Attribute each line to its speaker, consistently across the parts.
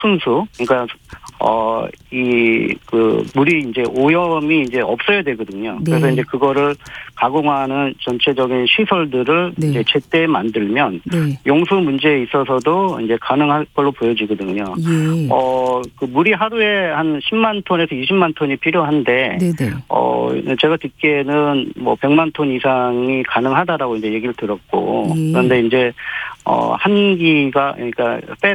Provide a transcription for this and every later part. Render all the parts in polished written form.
Speaker 1: 순수, 그러니까 물이 이제 오염이 이제 없어야 되거든요.
Speaker 2: 네.
Speaker 1: 그래서 이제 그거를 가공하는 전체적인 시설들을
Speaker 2: 네.
Speaker 1: 이제 제때 만들면
Speaker 2: 네.
Speaker 1: 용수 문제에 있어서도 이제 가능할 걸로 보여지거든요.
Speaker 2: 예.
Speaker 1: 그 물이 하루에 한 10만 톤에서 20만 톤이 필요한데,
Speaker 2: 네네.
Speaker 1: 제가 듣기에는 뭐 100만 톤 이상이 가능하다라고 이제 얘기를 들었고,
Speaker 2: 예.
Speaker 1: 그런데 이제 그러니까 팹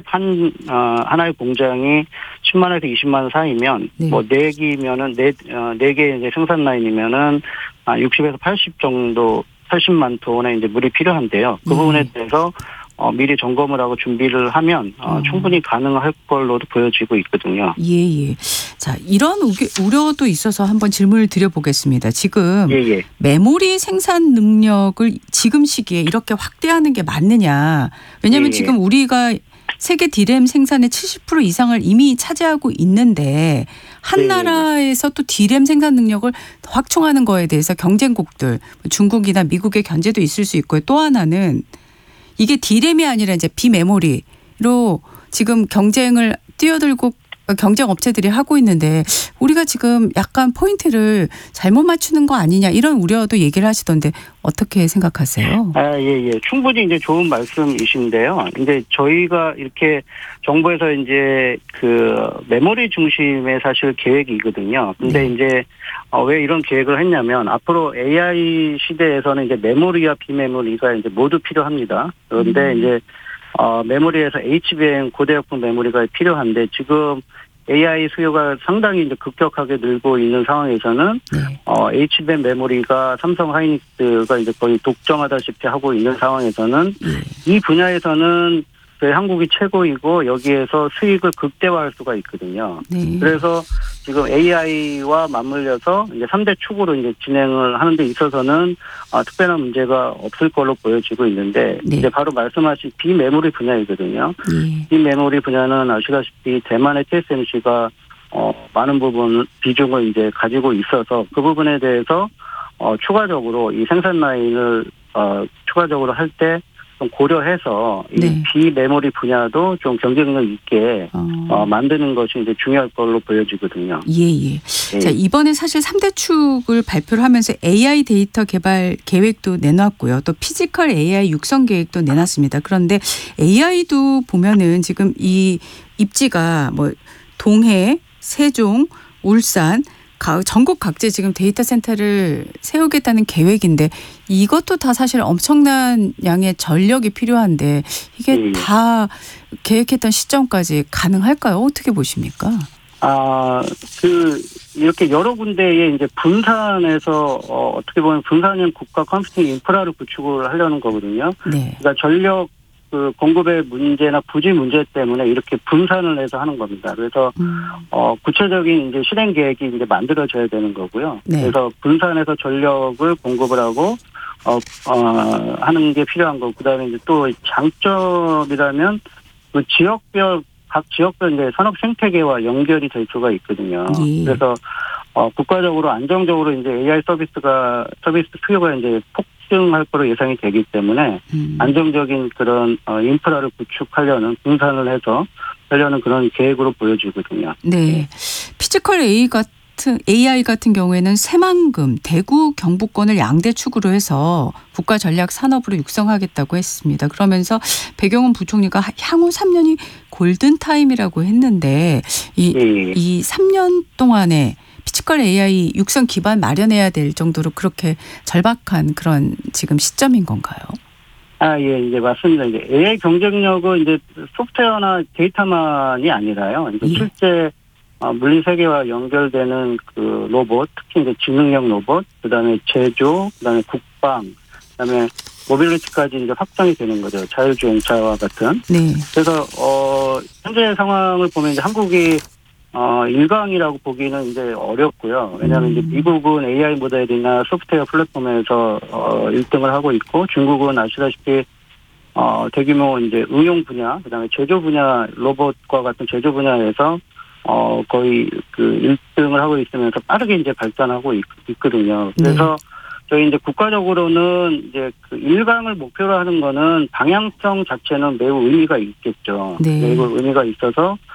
Speaker 1: 하나의 공장이 10만에서 20만 사이면,
Speaker 2: 네.
Speaker 1: 뭐 4기면은, 4개 이제 생산 라인이면은, 60에서 80 정도, 80만 톤의 이제 물이 필요한데요. 그 부분에 대해서, 미리 점검을 하고 준비를 하면, 충분히 가능할 걸로도 보여지고 있거든요.
Speaker 2: 예. 자, 이런 우려도 있어서 한번 질문을 드려보겠습니다. 지금
Speaker 1: 예.
Speaker 2: 메모리 생산 능력을 지금 시기에 이렇게 확대하는 게 맞느냐. 왜냐하면
Speaker 1: 예.
Speaker 2: 지금 우리가 세계 D램 생산의 70% 이상을 이미 차지하고 있는데 한
Speaker 1: 예.
Speaker 2: 나라에서 또 D램 생산 능력을 확충하는 거에 대해서 경쟁국들 중국이나 미국의 견제도 있을 수 있고요. 또 하나는 이게 D램이 아니라 이제 비메모리로 지금 경쟁을 뛰어들고 경쟁 업체들이 하고 있는데 우리가 지금 약간 포인트를 잘못 맞추는 거 아니냐 이런 우려도 얘기를 하시던데 어떻게 생각하세요?
Speaker 1: 예. 충분히 이제 좋은 말씀이신데요. 이제 저희가 이렇게 정부에서 이제 그 메모리 중심의 사실 계획이거든요. 근데
Speaker 2: 네.
Speaker 1: 이제 왜 이런 계획을 했냐면 앞으로 AI 시대에서는 이제 메모리와 비메모리가 이제 모두 필요합니다. 그런데 이제 메모리에서 HBM 고대역풍 메모리가 필요한데 지금 AI 수요가 상당히 이제 급격하게 늘고 있는 상황에서는
Speaker 2: 네.
Speaker 1: HBM 메모리가 삼성 하이닉스가 이제 거의 독점하다시피 하고 있는 상황에서는 이 분야에서는 저희 한국이 최고이고 여기에서 수익을 극대화할 수가 있거든요.
Speaker 2: 네.
Speaker 1: 그래서 지금 AI와 맞물려서 이제 3대 축으로 이제 진행을 하는 데 있어서는 특별한 문제가 없을 걸로 보여지고 있는데
Speaker 2: 네.
Speaker 1: 이제 바로 말씀하신 비메모리 분야이거든요.
Speaker 2: 예.
Speaker 1: 비메모리 분야는 아시다시피 대만의 TSMC가 많은 부분 비중을 이제 가지고 있어서 그 부분에 대해서 추가적으로 이 생산 라인을 추가적으로 할 때 좀 고려해서
Speaker 2: 네.
Speaker 1: 이 비메모리 분야도 좀 경쟁력 있게 만드는 것이 이제 중요할 걸로 보여지거든요.
Speaker 2: 예. 자, 이번에 사실 3대 축을 발표를 하면서 AI 데이터 개발 계획도 내놨고요. 또 피지컬 AI 육성 계획도 내놨습니다. 그런데 AI도 보면은 지금 이 입지가 뭐 동해, 세종, 울산 전국 각지에 지금 데이터 센터를 세우겠다는 계획인데 이것도 다 사실 엄청난 양의 전력이 필요한데 이게 다 계획했던 시점까지 가능할까요? 어떻게 보십니까?
Speaker 1: 이렇게 여러 군데에 이제 분산해서 어떻게 보면 분산형 국가 컴퓨팅 인프라를 구축을 하려는 거거든요.
Speaker 2: 네.
Speaker 1: 그러니까 전력 그 공급의 문제나 부지 문제 때문에 이렇게 분산을 해서 하는 겁니다. 그래서 구체적인 이제 실행 계획이 이제 만들어져야 되는 거고요.
Speaker 2: 네.
Speaker 1: 그래서 분산해서 전력을 공급을 하고 하는 게 필요한 거고 그다음에 이제 또 장점이라면 그 지역별 각 지역별 이제 산업 생태계와 연결이 될 수가 있거든요.
Speaker 2: 예.
Speaker 1: 그래서 국가적으로 안정적으로 이제 AI 서비스 수요가 이제 폭증할 거로 예상이 되기 때문에 안정적인 그런 인프라를 구축하려는 분산을 해서 하려는 그런 계획으로 보여지거든요.
Speaker 2: 네. 피지컬 AI 같은 경우에는 새만금, 대구, 경북권을 양대 축으로 해서 국가 전략 산업으로 육성하겠다고 했습니다. 그러면서 배경훈 부총리가 향후 3년이 골든타임이라고 했는데 이 3년 동안에 피지컬 AI 육성 기반 마련해야 될 정도로 그렇게 절박한 그런 지금 시점인 건가요?
Speaker 1: 이제 맞습니다. 이제 AI 경쟁력은 이제 소프트웨어나 데이터만이 아니라요. 이제 실제 물리 세계와 연결되는 그 로봇, 특히 이제 지능형 로봇, 그다음에 제조, 그다음에 국방, 그다음에 모빌리티까지 이제 확장이 되는 거죠. 자율주행차와 같은.
Speaker 2: 네.
Speaker 1: 그래서 현재 상황을 보면 이제 한국이 1강이라고 보기는 이제 어렵고요. 왜냐하면 이제 미국은 AI 모델이나 소프트웨어 플랫폼에서 1등을 하고 있고 중국은 아시다시피 대규모 이제 응용 분야, 그다음에 제조 분야 로봇과 같은 제조 분야에서 거의 그 1등을 하고 있으면서 빠르게 이제 발전하고 있거든요. 그래서 저희 이제 국가적으로는 이제 그 1강을 목표로 하는 거는 방향성 자체는 매우 의미가 있겠죠.
Speaker 2: 네.
Speaker 1: 매우 의미가 있어서